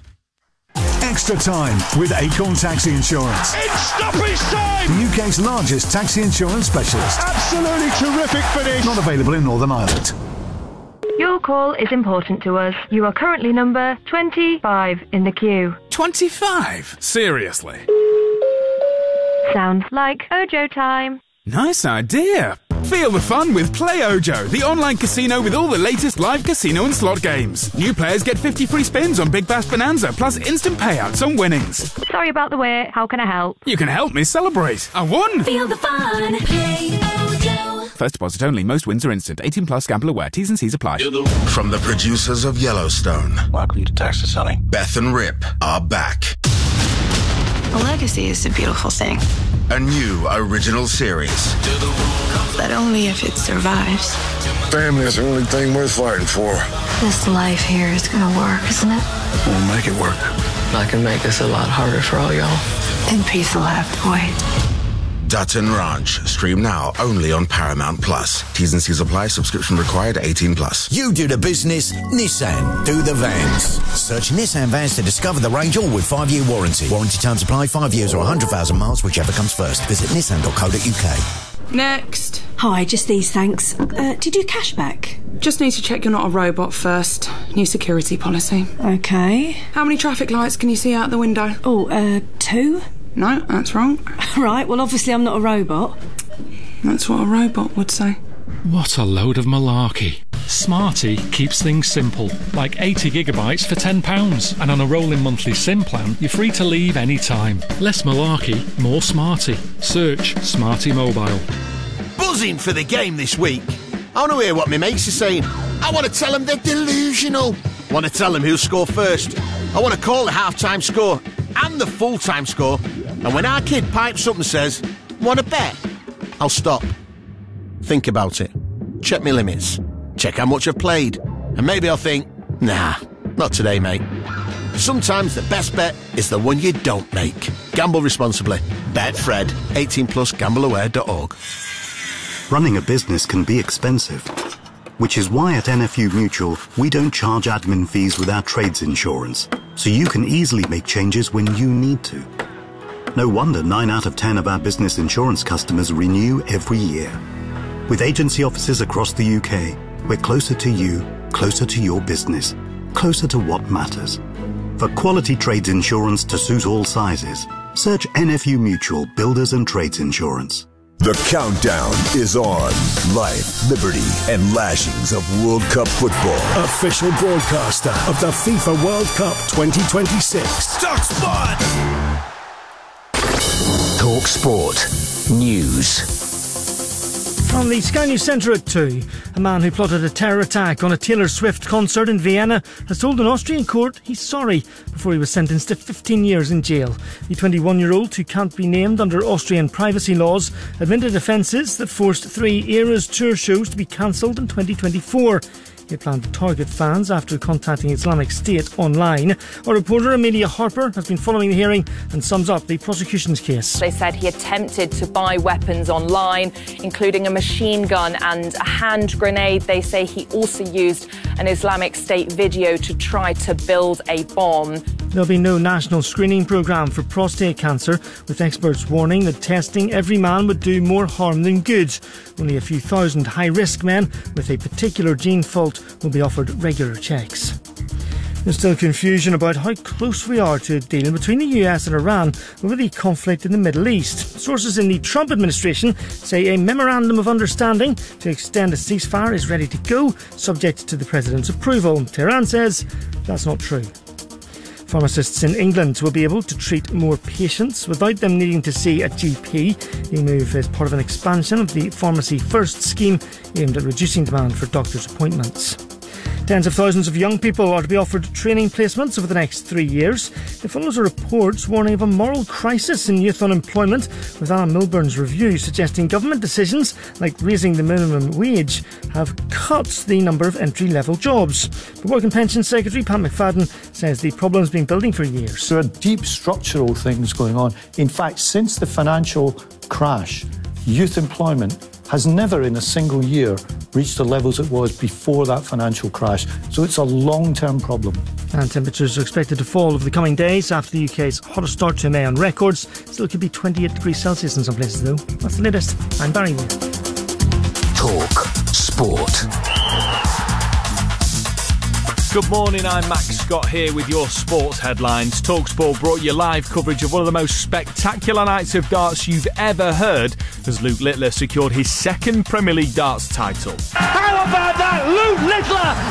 Extra time with Acorn Taxi Insurance. It's stoppage time! The UK's largest taxi insurance specialist. Absolutely terrific finish! Not available in Northern Ireland. Your call is important to us. You are currently number 25 in the queue. 25? Seriously? Sounds like Ojo time. Nice idea. Feel the fun with Play Ojo, the online casino with all the latest live casino and slot games. New players get 50 free spins on Big Bass Bonanza, plus instant payouts on winnings. Sorry about the wait. How can I help? You can help me celebrate. I won! Feel the fun. Play Ojo. First deposit only. Most wins are instant. 18 plus. Gamble aware. T's and C's apply. From the producers of Yellowstone. Welcome to Texas, honey. Beth and Rip are back. A legacy is a beautiful thing. A new original series. But only if it survives. Family is the only thing worth fighting for. This life here is gonna work, isn't it? We'll make it work. I can make this a lot harder for all y'all. And peace will have to wait. Dutton Ranch. Stream now only on Paramount Plus. T's and C's apply. Subscription required. 18 plus. You do the business, Nissan do the vans. Search Nissan Vans to discover the range, all with 5-year warranty. Warranty terms apply, 5 years or 100,000 miles, whichever comes first. Visit nissan.co.uk. Next. Hi, just these, thanks. Did you cash back? Just need to check you're not a robot first. New security policy. Okay. How many traffic lights can you see out the window? Oh, 2? No, that's wrong. Right, well, obviously I'm not a robot. That's what a robot would say. What a load of malarkey. Smarty keeps things simple, like 80 gigabytes for £10. And on a rolling monthly SIM plan, you're free to leave any time. Less malarkey, more Smarty. Search Smarty Mobile. Buzzing for the game this week. I want to hear what my mates are saying. I want to tell them they're delusional. I want to tell them who'll score first. I want to call the half-time score and the full-time score. And when our kid pipes up and says, want to bet? I'll stop. Think about it. Check my limits. Check how much I've played. And maybe I'll think, nah, not today, mate. Sometimes the best bet is the one you don't make. Gamble responsibly. Betfred. 18 plus. Gambleaware.org. Running a business can be expensive, which is why at NFU Mutual we don't charge admin fees with our trades insurance, so you can easily make changes when you need to. No wonder 9 out of 10 of our business insurance customers renew every year. With agency offices across the UK, we're closer to you, closer to your business, closer to what matters. For quality trades insurance to suit all sizes, search NFU Mutual Builders and Trades Insurance. The countdown is on. Life, liberty, and lashings of World Cup football. Official broadcaster of the FIFA World Cup 2026. TalkSport! Talk Sport News. On the Sky News Centre at 2, a man who plotted a terror attack on a Taylor Swift concert in Vienna has told an Austrian court he's sorry before he was sentenced to 15 years in jail. The 21-year-old, who can't be named under Austrian privacy laws, admitted offences that forced 3 Eras tour shows to be cancelled in 2024. He planned to target fans after contacting Islamic State online. Our reporter Amelia Harper has been following the hearing and sums up the prosecution's case. They said he attempted to buy weapons online, including a machine gun and a hand grenade. They say he also used an Islamic State video to try to build a bomb. There'll be no national screening programme for prostate cancer, with experts warning that testing every man would do more harm than good. Only a few thousand high-risk men with a particular gene fault will be offered regular checks. There's still confusion about how close we are to a deal between the US and Iran over the conflict in the Middle East. Sources in the Trump administration say a memorandum of understanding to extend a ceasefire is ready to go, subject to the president's approval. Tehran says that's not true. Pharmacists in England will be able to treat more patients without them needing to see a GP. The move is part of an expansion of the Pharmacy First scheme aimed at reducing demand for doctors' appointments. Tens of thousands of young people are to be offered training placements over the next 3 years. It follows a report warning of a moral crisis in youth unemployment, with Alan Milburn's review suggesting government decisions like raising the minimum wage have cut the number of entry-level jobs. But Work and Pensions Secretary Pat McFadden says the problem's been building for years. There are deep structural things going on. In fact, since the financial crash, youth employment has never in a single year reached the levels it was before that financial crash. So it's a long-term problem. And temperatures are expected to fall over the coming days after the UK's hottest start to May on records. Still could be 28 degrees Celsius in some places though. That's the latest. I'm Barry Moore. Talk Sport. Good morning, I'm Max Scott here with your sports headlines. TalkSport brought you live coverage of one of the most spectacular nights of darts you've ever heard as Luke Littler secured his second Premier League darts title. How about that? Luke Littler